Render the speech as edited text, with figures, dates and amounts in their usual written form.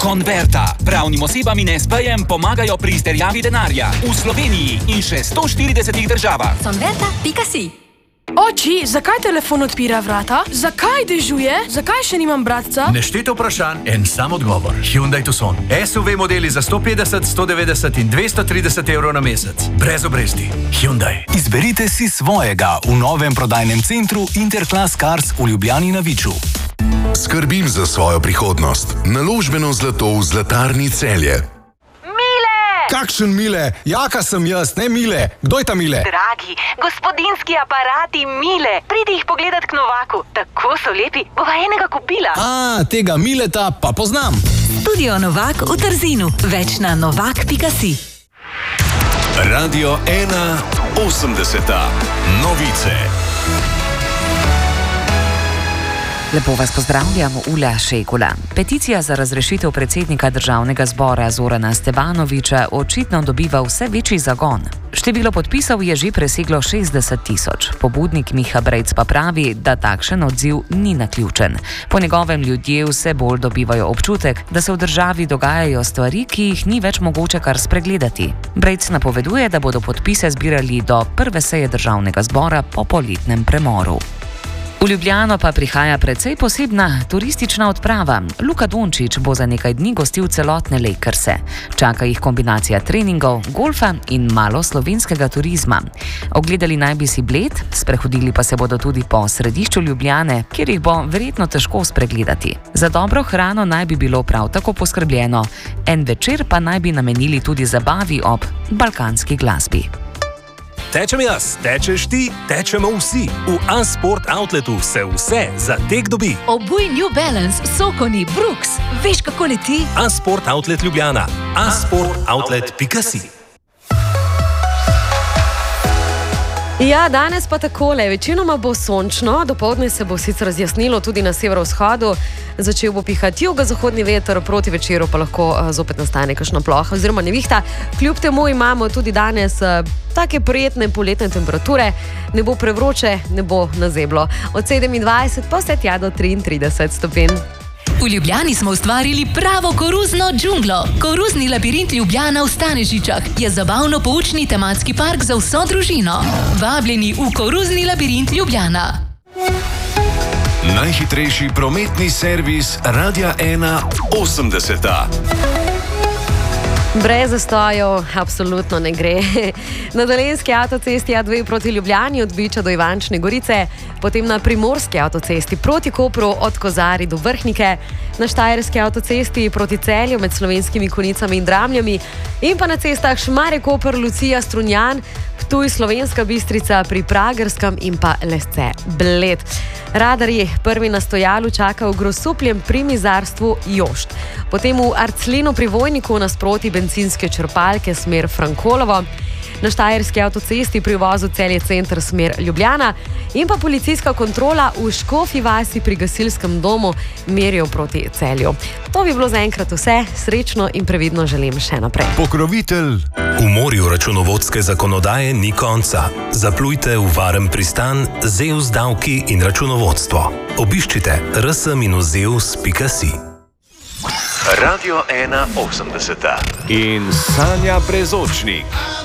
Converta. Pravnim osebam in SP-jem pomagajo pri izterjavi denarja. V Sloveniji in še 140 državah. Converta.si. Oči, zakaj telefon odpira vrata? Zakaj dežuje? Zakaj še nimam bratca? Nešteto vprašanj, en sam odgovor. Hyundai Tucson. SUV modeli za 150, 190 in 230 evrov na mesec. Brez obresti. Hyundai. Izberite si svojega v novem prodajnem centru Interclass Cars v Ljubljani na Viču. Skrbim za svojo prihodnost. Naložbeno zlato v Zlatarni Celje. Kakšen Mile? Jaka sem jaz, ne Mile. Kdo je ta Mile? Dragi, gospodinski aparati Mile. Pridi jih pogledat k Novaku. Tako so lepi, bova enega kupila. Tega Mileta pa poznam. Studio Novak v Trzinu. Več na novak.si. Radio 1 80. Novice. Lepo vas pozdravljam, Ula Šekula. Peticija za razrešitev predsednika državnega zbora Zorana Stevanovića očitno dobiva vse večji zagon. Število podpisov je že preseglo 60 tisoč. Pobudnik Miha Brejc pa pravi, da takšen odziv ni naključen. Po njegovem ljudje vse bolj dobivajo občutek, da se v državi dogajajo stvari, ki jih ni več mogoče kar spregledati. Brejc napoveduje, da bodo podpise zbirali do prve seje državnega zbora po poletnem premoru. V Ljubljano pa prihaja precej posebna turistična odprava. Luka Dončić bo za nekaj dni gostil celotne Lakerse. Čaka jih kombinacija treningov, golfa in malo slovenskega turizma. Ogledali naj bi si Bled, sprehodili pa se bodo tudi po središču Ljubljane, kjer jih bo verjetno težko spregledati. Za dobro hrano naj bi bilo prav tako poskrbljeno. En večer pa naj bi namenili tudi zabavi ob balkanski glasbi. Tečem jaz, tečeš ti, tečemo vsi. V A-Sport Outletu se vse za tek dobi. Obuj New Balance, Sokoni, Brooks. Veš, kako leti? A-Sport Outlet Ljubljana. A-Sportoutlet.si. Ja, danes pa takole. Večinoma bo sončno, dopoldne se bo sicer razjasnilo tudi na severovzhodu. Začel bo pihati jugozahodni veter, proti večeru pa lahko zopet nastane kakšna ploha oziroma nevihta. Kljub temu imamo tudi danes take prijetne poletne temperature. Ne bo prevroče, ne bo nazeblo. Od 27 pa vse tja do 33 stopinj. V Ljubljani smo ustvarili pravo koruzno džunglo. Koruzni labirint Ljubljana v Stanežičah je zabavno-poučni tematski park za vso družino. Vabljeni v koruzni labirint Ljubljana. Najhitrejši prometni servis Radia 1 80. Brez zastojev absolutno ne gre. Na Dolenjski avtocesti A2 proti Ljubljani od Biča do Ivančne Gorice, potem na Primorski avtocesti proti Kopru od Kozari do Vrhnike, na Štajerski avtocesti proti Celju med Slovenskimi Konicami in Dramljami in pa na cestah Šmarje-Koper, Lucija, Strunjan, Ptuj, Slovenska Bistrica pri Pragerskem in pa Lesce, Bled. Radarji prvi na stojalu čaka v Grosupljem pri Mizarstvu Jošt. Potem v Arclinu pri Vojniku nasproti bencinske črpalke smer Frankolovo, na Štajerski avtocesti pri uvozu Celje center smer Ljubljana in pa policijska kontrola v Škofji vasi pri gasilskem domu merijo proti Celju. To bi bilo zaenkrat vse. Srečno in previdno želim še naprej. Pokrovitelj. V morju računovodske zakonodaje ni konca. Zaplujte v varen pristan Zeus davki in računovodstvo. Obiščite rs-zeus.si. Radio 1 80. In Sanja Brezočnik.